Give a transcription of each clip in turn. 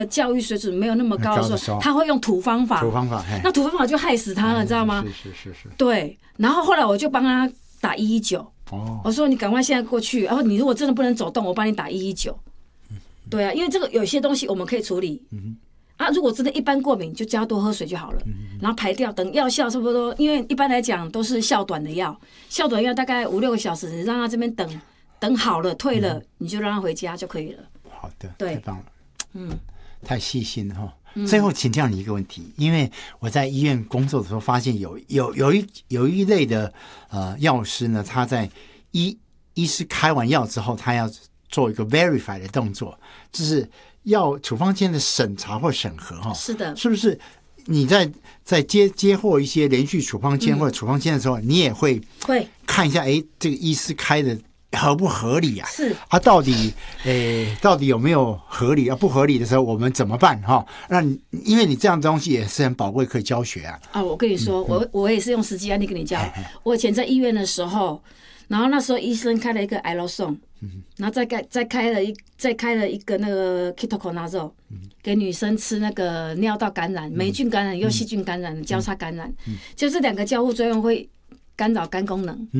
教育水准没有那么高的时候，他会用土方法，那土方法就害死他了，你知道吗？ 是。 对，然后后来我就帮他打119，我说你赶快现在过去，然后你如果真的不能走动，我帮你打119。对啊，因为这个有些东西我们可以处理。如果真的一般过敏，就叫他多喝水就好了，然后排掉，等药效差不多，因为一般来讲都是效短的药，效短药大概5-6个小时，你让他这边等好了退了，你就让他回家就可以了。 好的， 对， 太棒了，太细心了哈。最后请教你一个问题，因为我在医院工作的时候发现有一类的药师呢，他在医师开完药之后，他要做一个 verify 的动作，就是药处方间的审查或审核哈。 是的， 是不是？你在接获一些连续处方签或者处方签的时候，你也会看一下，这个医师开的合不合理啊？ 是啊，到底有没有合理？不合理的时候我们怎么办哈？那因为你这样的东西也是很宝贵，可以教学啊。我跟你说，我也是用实际案例跟你教。我以前在医院的时候，然后那时候医生开了一个 Alloson，然后再开了一个那个 Ketoconazole，给女生吃那个尿道感染、霉菌感染又细菌感染的交叉感染，就这2个交互作用会干扰肝功能。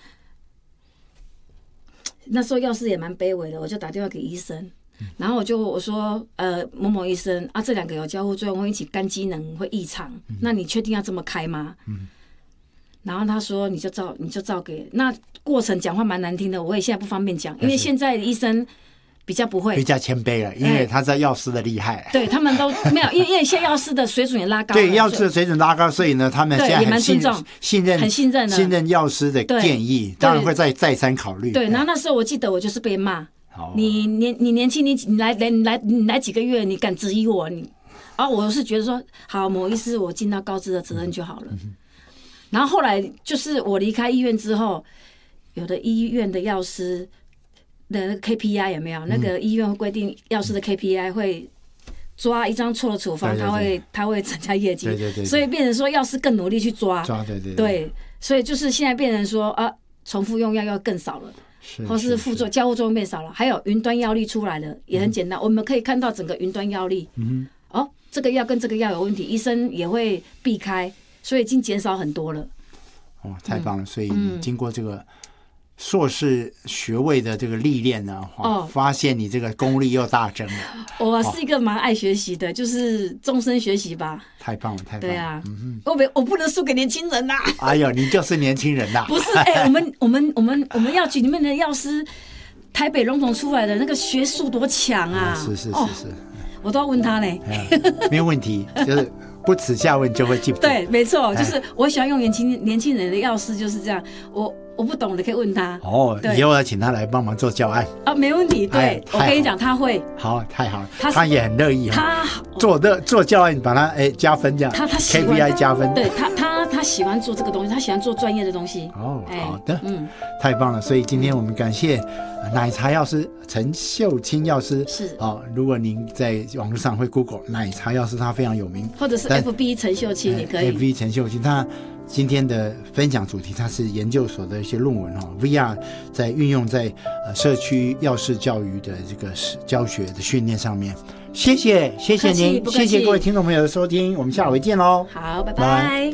那时候药师也蛮卑微的，我就打电话给医生，然后我说某某医生啊，这2个有交互作用，会引起肝机能会异常，那你确定要这么开吗？然后他说你就照给，那过程讲话蛮难听的，我也现在不方便讲，因为现在的医生比较不会， 比较谦卑了，因为他知道药师的厉害。 对，他们都没有，因为现在药师的水准也拉高了。 对，药师的水准拉高，所以呢，他们现在很信任药师的建议，当然会再三考虑。 对，然后那时候我记得我就是被骂，你年轻，你来几个月，你敢质疑我？我是觉得说，好，某医师我尽到告知的责任就好了。然后后来就是我离开医院之后，有的医院的药师的那个 KPI 有没有？那个医院会规定药师的 KPI 会抓一张错的处方，他会增加业绩。对，所以变成说药师更努力去抓。对，所以就是现在变成说重复用药要更少了，或是交互作用变少了。还有云端药力出来了，也很简单，我们可以看到整个云端药力。这个药跟这个药有问题，医生也会避开。所以已经减少很多了。 太棒了！所以经过这个硕士学位的这个历练呢，发现你这个功力又大增了。 我是一个蛮爱学习的，就是终身学习吧。 太棒了，太棒了！ 对啊，我不能输给年轻人呐。 哎呦，你就是年轻人呐！ 不是，我们药局里面的药师，台北荣总出来的那个学术多强啊！ 是， 我都要问他呢。 没有问题，就是。不耻下问就会进步。 对，没错，就是我喜欢用年轻人的药师就是这样。我不懂的可以问他。 以后要请他来帮忙做教案没问题。对，我跟你讲，他会。 好，太好了，他也很乐意。 他做教案，把他加分这样。 他 KPI 加分。 对他喜欢做这个东西，他喜欢做专业的东西。 好的，太棒了。所以今天我们感谢奶茶药师陈秀清药师。 是如果您在网络上会 Google 奶茶药师，他非常有名， 或者是 FB 陈秀清也可以。 FB 陈秀清，他今天的分享主题，它是研究所的一些论文VR 在运用在社区药事教育的这个教学的训练上面。谢谢您，谢谢各位听众朋友的收听，我们下回见喽。 好，拜拜。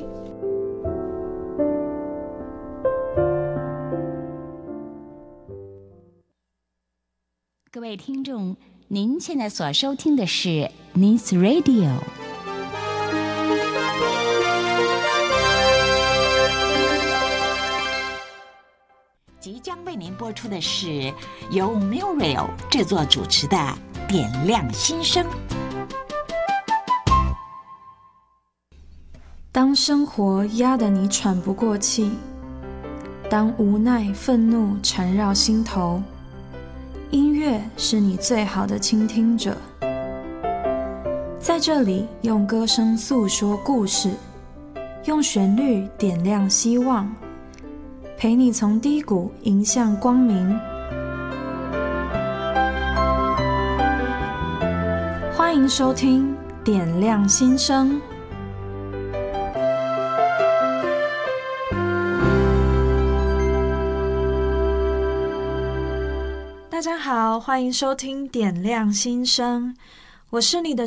各位听众，您现在所收听的是 News Radio。即将为您播出的是由 Muriel 制作主持的《点亮心声》。 当生活压得你喘不过气，当无奈、愤怒缠绕心头，音乐是你最好的倾听者。在这里，用歌声诉说故事，用旋律点亮希望，陪你从低谷迎向光明。欢迎收听《点亮心声》。大家好，欢迎收听《点亮心声》， 我是你的